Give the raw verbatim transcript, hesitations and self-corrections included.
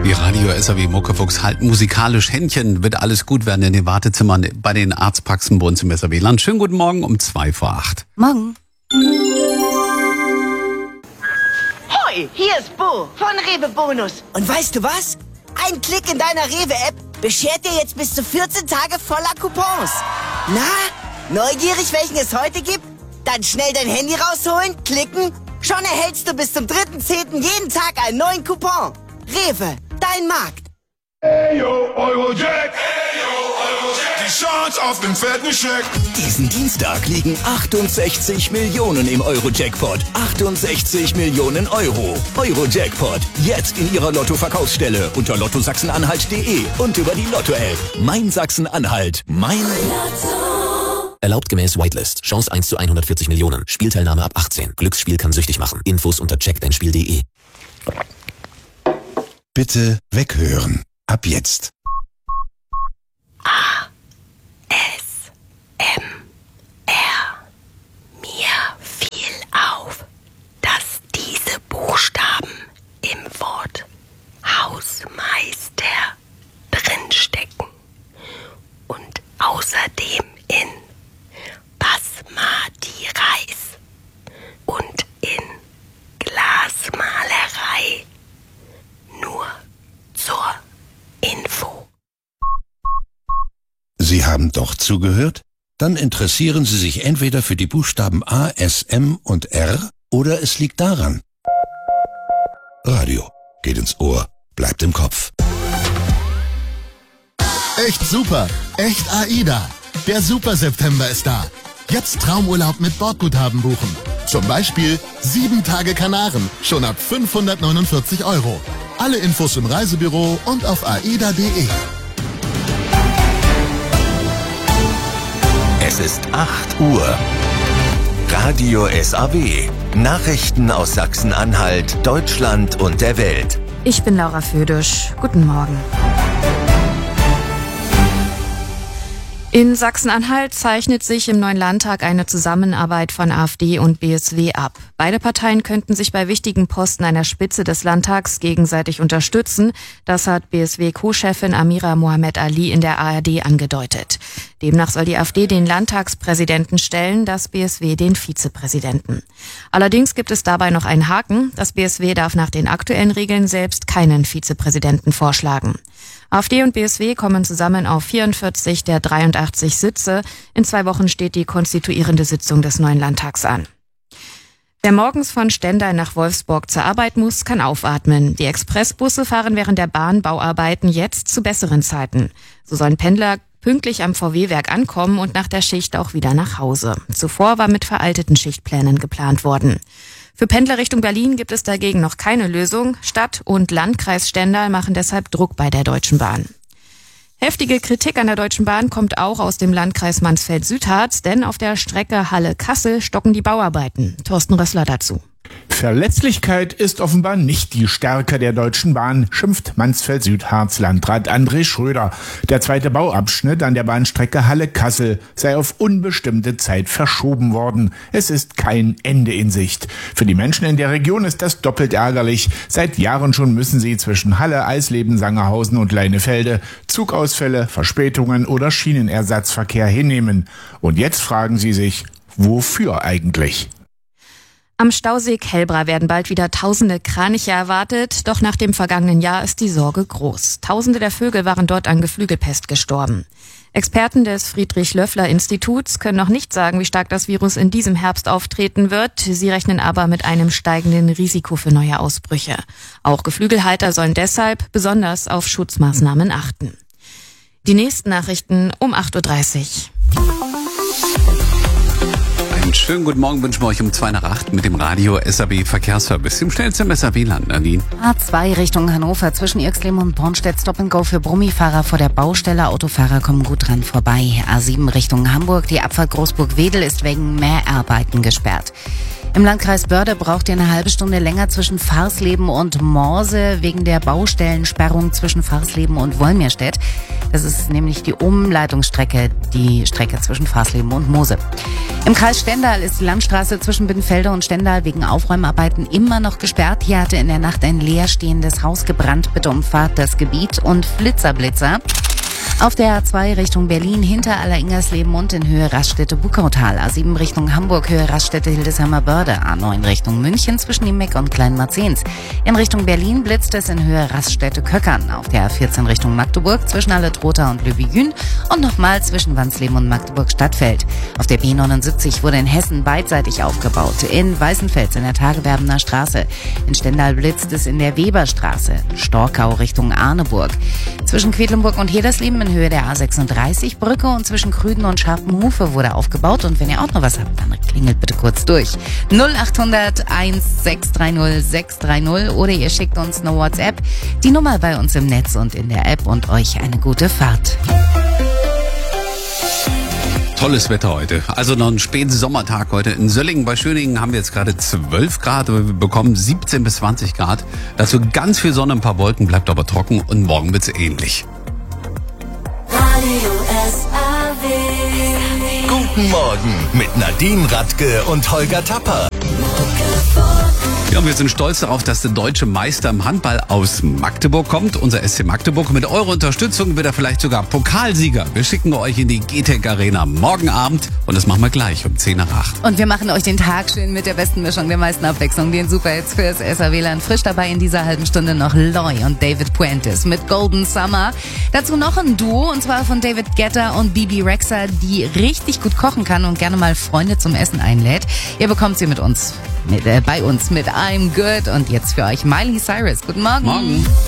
Die Radio S A W Muckefuchs halten musikalisch Händchen. Wird alles gut werden in den Wartezimmern bei den Arztpraxen bei uns im S A W-Land. Schönen guten Morgen um zwei vor acht. Morgen. Hoi, hier ist Bo von Rewe Bonus. Und weißt du was? Ein Klick in deiner Rewe-App beschert dir jetzt bis zu vierzehn Tage voller Coupons. Na, neugierig, welchen es heute gibt? Dann schnell dein Handy rausholen, klicken. Schon erhältst du bis zum dritten zehnten jeden Tag einen neuen Coupon. Rewe, dein Markt. Hey yo, Eurojack. Hey yo, Eurojack. Die Chance auf den fetten Scheck. Diesen Dienstag liegen achtundsechzig Millionen im Euro-Jackpot. achtundsechzig Millionen Euro. Euro-Jackpot. Jetzt in Ihrer Lotto-Verkaufsstelle unter lotto sachsen-anhalt punkt de und über die Lotto-App. Mein Sachsen-Anhalt. Mein Lotto. Erlaubt gemäß Whitelist. Chance eins zu hundertvierzig Millionen. Spielteilnahme ab achtzehn. Glücksspiel kann süchtig machen. Infos unter check dein spiel punkt de. Bitte weghören. Ab jetzt. A. S. M. R. Mir fiel auf, dass diese Buchstaben im Wort Hausmeister drinstecken und außerdem in Basmati Reis und in Glasmalerei. Nur zur Info. Sie haben doch zugehört? Dann interessieren Sie sich entweder für die Buchstaben A, S, M und R oder es liegt daran. Radio geht ins Ohr, bleibt im Kopf. Echt super, echt AIDA. Der Super-September ist da. Jetzt Traumurlaub mit Bordguthaben buchen. Zum Beispiel sieben Tage Kanaren, schon ab fünfhundertneunundvierzig Euro. Alle Infos im Reisebüro und auf aida punkt de. Es ist acht Uhr. Radio S A W. Nachrichten aus Sachsen-Anhalt, Deutschland und der Welt. Ich bin Laura Födisch. Guten Morgen. In Sachsen-Anhalt zeichnet sich im neuen Landtag eine Zusammenarbeit von AfD und B S W ab. Beide Parteien könnten sich bei wichtigen Posten an der Spitze des Landtags gegenseitig unterstützen. Das hat B S W-Co-Chefin Amira Mohamed Ali in der A R D angedeutet. Demnach soll die AfD den Landtagspräsidenten stellen, das B S W den Vizepräsidenten. Allerdings gibt es dabei noch einen Haken. Das B S W darf nach den aktuellen Regeln selbst keinen Vizepräsidenten vorschlagen. AfD und B S W kommen zusammen auf vierundvierzig der dreiundachtzig Sitze. In zwei Wochen steht die konstituierende Sitzung des neuen Landtags an. Wer morgens von Stendal nach Wolfsburg zur Arbeit muss, kann aufatmen. Die Expressbusse fahren während der Bahnbauarbeiten jetzt zu besseren Zeiten. So sollen Pendler pünktlich am V W-Werk ankommen und nach der Schicht auch wieder nach Hause. Zuvor war mit veralteten Schichtplänen geplant worden. Für Pendler Richtung Berlin gibt es dagegen noch keine Lösung. Stadt und Landkreis Stendal machen deshalb Druck bei der Deutschen Bahn. Heftige Kritik an der Deutschen Bahn kommt auch aus dem Landkreis Mansfeld-Südharz, denn auf der Strecke Halle-Kassel stocken die Bauarbeiten. Thorsten Rössler dazu. Verlässlichkeit ist offenbar nicht die Stärke der Deutschen Bahn, schimpft Mansfeld-Südharz-Landrat André Schröder. Der zweite Bauabschnitt an der Bahnstrecke Halle-Kassel sei auf unbestimmte Zeit verschoben worden. Es ist kein Ende in Sicht. Für die Menschen in der Region ist das doppelt ärgerlich. Seit Jahren schon müssen sie zwischen Halle, Eisleben, Sangerhausen und Leinefelde Zugausfälle, Verspätungen oder Schienenersatzverkehr hinnehmen. Und jetzt fragen sie sich, wofür eigentlich? Am Stausee Kelbra werden bald wieder tausende Kraniche erwartet, doch nach dem vergangenen Jahr ist die Sorge groß. Tausende der Vögel waren dort an Geflügelpest gestorben. Experten des Friedrich-Löffler-Instituts können noch nicht sagen, wie stark das Virus in diesem Herbst auftreten wird. Sie rechnen aber mit einem steigenden Risiko für neue Ausbrüche. Auch Geflügelhalter sollen deshalb besonders auf Schutzmaßnahmen achten. Die nächsten Nachrichten um acht Uhr dreißig. Einen schönen guten Morgen wünschen wir euch um zwei nach acht mit dem Radio S A W Verkehrsservice. Im schnellsten S A W-Land, Nadine. A zwei Richtung Hannover zwischen Irxleben und Bornstedt Stop and Go für Brummifahrer vor der Baustelle. Autofahrer kommen gut dran vorbei. A sieben Richtung Hamburg. Die Abfahrt Großburg-Wedel ist wegen Mehrarbeiten gesperrt. Im Landkreis Börde braucht ihr eine halbe Stunde länger zwischen Farsleben und Morse wegen der Baustellensperrung zwischen Farsleben und Wolmirstedt. Das ist nämlich die Umleitungsstrecke, die Strecke zwischen Farsleben und Mose. Im Kreis Stendal ist die Landstraße zwischen Bittenfelde und Stendal wegen Aufräumarbeiten immer noch gesperrt. Hier hatte in der Nacht ein leerstehendes Haus gebrannt. Bitte umfahrt das Gebiet und Flitzerblitzer. Auf der A zwei Richtung Berlin hinter Alleringersleben und in Höhe Raststätte-Buckautal. A sieben Richtung Hamburg, Höhe Raststätte-Hildesheimer-Börde. A neun Richtung München zwischen Niemeck und Kleinmarzens. In Richtung Berlin blitzt es in Höhe Raststätte-Köckern. Auf der A vierzehn Richtung Magdeburg zwischen Alle-Trotha und Löbigün und nochmal zwischen Wansleben und Magdeburg-Stadtfeld. Auf der B neunundsiebzig wurde in Hessen beidseitig aufgebaut. In Weißenfels in der Tagewerbener Straße. In Stendal blitzt es in der Weberstraße. Storkau Richtung Arneburg. Zwischen Quedlinburg und Hedersleben in Höhe der A sechsunddreißig Brücke und zwischen Krüden und Scharpenhufe wurde aufgebaut. Und wenn ihr auch noch was habt, dann klingelt bitte kurz durch. null achthundert eins sechs drei null sechs drei null oder ihr schickt uns eine WhatsApp. Die Nummer bei uns im Netz und in der App und euch eine gute Fahrt. Tolles Wetter heute. Also noch einen späten Sommertag heute. In Söllingen bei Schöningen haben wir jetzt gerade zwölf Grad, aber wir bekommen siebzehn bis zwanzig Grad. Dazu ganz viel Sonne, ein paar Wolken, bleibt aber trocken und morgen wird's ähnlich. Guten Morgen mit Nadine Radke und Holger Tapper. Ja, und wir sind stolz darauf, dass der deutsche Meister im Handball aus Magdeburg kommt. Unser S C Magdeburg. Mit eurer Unterstützung wird er vielleicht sogar Pokalsieger. Wir schicken euch in die G T E C Arena morgen Abend und das machen wir gleich um zehn nach acht. Und wir machen euch den Tag schön mit der besten Mischung, der meisten Abwechslung, den Superhits fürs S A W-Land. Frisch dabei in dieser halben Stunde noch Loy und David Puentes mit Golden Summer. Dazu noch ein Duo, und zwar von David Guetta und Bibi Rexha, die richtig gut kochen kann und gerne mal Freunde zum Essen einlädt. Ihr bekommt sie mit uns, mit, äh, bei uns mit I'm Good. Und jetzt für euch Miley Cyrus. Guten Morgen. Morgen.